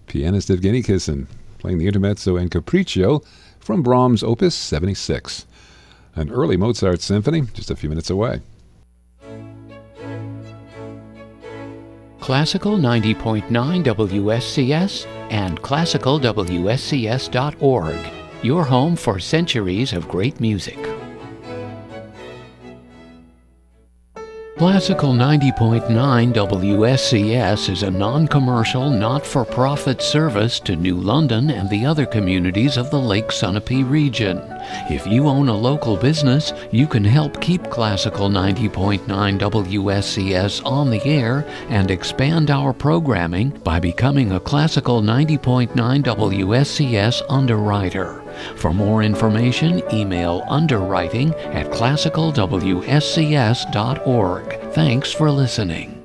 pianist Evgeny Kissin, playing the Intermezzo and Capriccio from Brahms' Opus 76. An early Mozart symphony, just a few minutes away. Classical 90.9 WSCS and classicalwscs.org, your home for centuries of great music. Classical 90.9 WSCS is a non-commercial, not-for-profit service to New London and the other communities of the Lake Sunapee region. If you own a local business, you can help keep Classical 90.9 WSCS on the air and expand our programming by becoming a Classical 90.9 WSCS underwriter. For more information, email underwriting@classicalwscs.org. Thanks for listening.